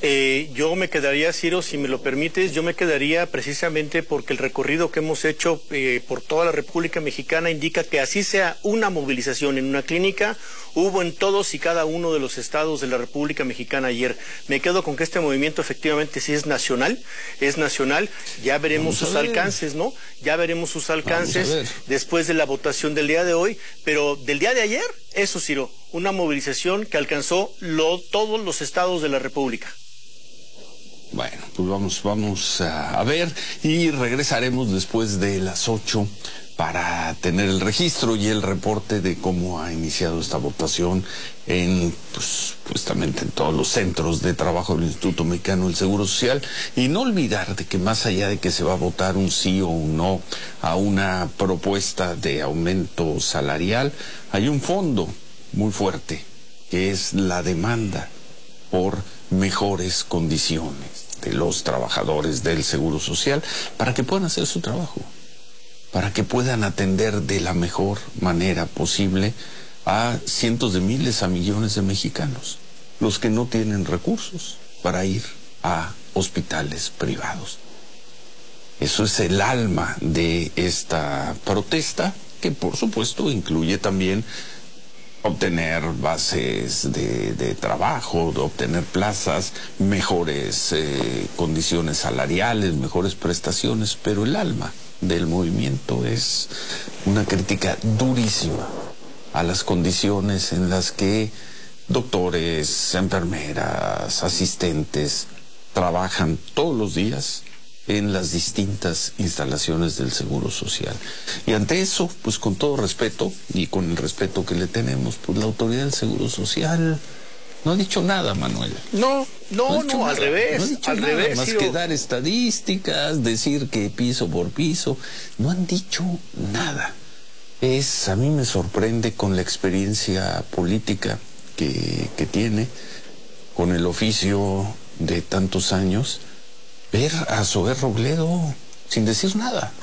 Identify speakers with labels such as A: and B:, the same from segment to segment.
A: Yo me quedaría, Ciro, si me lo permites, yo me quedaría precisamente porque el recorrido que hemos hecho por toda la República Mexicana indica que así sea una movilización en una clínica, hubo en todos y cada uno de los estados de la República Mexicana ayer. Me quedo con que este movimiento efectivamente sí es nacional, ya veremos sus alcances, ¿no? Ya veremos sus alcances después de la votación del día de hoy, pero del día de ayer, eso, Ciro, una movilización que alcanzó todos los estados de la República.
B: Bueno, pues vamos a ver y regresaremos después de las 8 para tener el registro y el reporte de cómo ha iniciado esta votación en, pues, justamente en todos los centros de trabajo del Instituto Mexicano del Seguro Social. Y no olvidar de que más allá de que se va a votar un sí o un no a una propuesta de aumento salarial, hay un fondo muy fuerte, que es la demanda por mejores condiciones de los trabajadores del Seguro Social para que puedan hacer su trabajo, para que puedan atender de la mejor manera posible a cientos de miles, a millones de mexicanos, los que no tienen recursos para ir a hospitales privados. Eso es el alma de esta protesta, que por supuesto incluye también obtener bases de trabajo, de obtener plazas, mejores condiciones salariales, mejores prestaciones, pero el alma del movimiento es una crítica durísima a las condiciones en las que doctores, enfermeras, asistentes trabajan todos los días en las distintas instalaciones del Seguro Social. Y ante eso, pues con todo respeto, y con el respeto que le tenemos, pues la autoridad del Seguro Social no ha dicho nada, Manuel.
A: No, al revés,
B: más que dar estadísticas, decir que piso por piso, no han dicho nada. A mí me sorprende con la experiencia política que tiene, con el oficio de tantos años, ver a Zoé Robledo sin decir nada.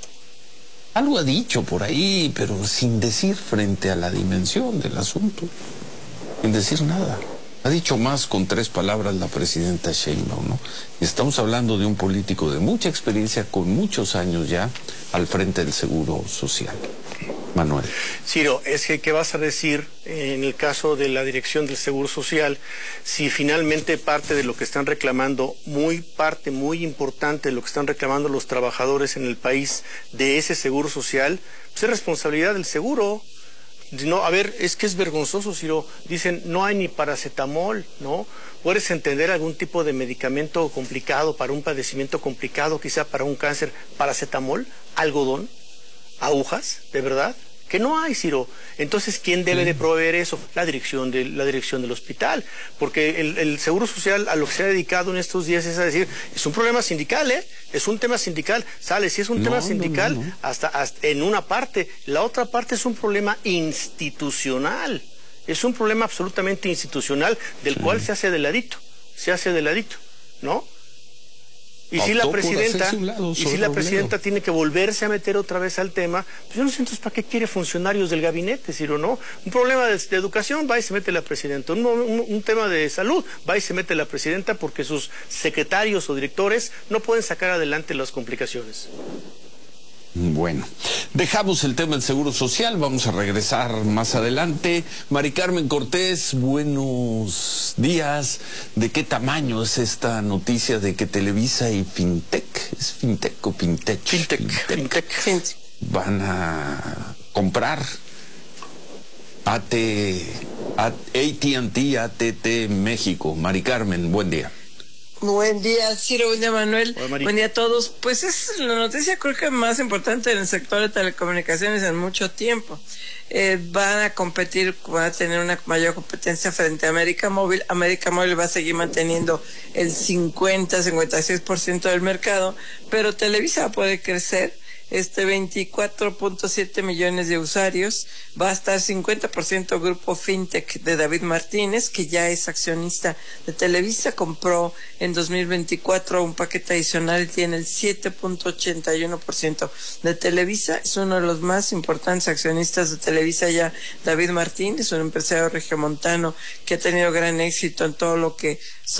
B: Algo ha dicho por ahí, pero sin decir frente a la dimensión del asunto, sin decir nada. Ha dicho más con 3 palabras la presidenta Sheinbaum, ¿no? Estamos hablando de un político de mucha experiencia, con muchos años ya al frente del Seguro Social. Manuel.
A: Ciro, es que ¿qué vas a decir en el caso de la dirección del Seguro Social si finalmente parte de lo que están reclamando, parte muy importante de lo que están reclamando los trabajadores en el país de ese Seguro Social, pues es responsabilidad del seguro? No, a ver, es que es vergonzoso, Ciro. Dicen, no hay ni paracetamol, ¿no? Puedes entender algún tipo de medicamento complicado para un padecimiento complicado, quizá para un cáncer, paracetamol, algodón, agujas, ¿de verdad? Que no hay, Ciro. Entonces, ¿quién debe de proveer eso? La dirección del hospital. Porque el Seguro Social a lo que se ha dedicado en estos días es a decir, es un problema sindical, es un tema sindical. Sale, si es un tema sindical, hasta en una parte. La otra parte es un problema institucional. Es un problema absolutamente institucional del cual se hace de ladito, ¿no? Y si la presidenta tiene que volverse a meter otra vez al tema, pues yo no sé entonces para qué quiere funcionarios del gabinete, Ciro, ¿no? Un problema de educación, va y se mete la presidenta. Un tema de salud, va y se mete la presidenta porque sus secretarios o directores no pueden sacar adelante las complicaciones.
B: Bueno, dejamos el tema del Seguro Social, vamos a regresar más adelante. Mari Carmen Cortés, buenos días. ¿De qué tamaño es esta noticia de que Televisa y Fintech, ¿es Fintech o Fintech?
C: Fintech.
B: Van a comprar AT&T, AT&T México? Mari Carmen, buen día.
C: Buen día, Ciro, buen día, Manuel.
A: Hola, Mari.
C: Buen día a todos. Pues es la noticia creo que más importante en el sector de telecomunicaciones en mucho tiempo. Van a competir, van a tener una mayor competencia frente a América Móvil. América Móvil va a seguir manteniendo el 56% del mercado, pero Televisa puede crecer 24.7 millones de usuarios. Va a estar 50% Grupo Fintech de David Martínez, que ya es accionista de Televisa, compró en 2024 un paquete adicional y tiene el 7.81% de Televisa. Es uno de los más importantes accionistas de Televisa ya, David Martínez, un empresario regiomontano que ha tenido gran éxito en todo lo que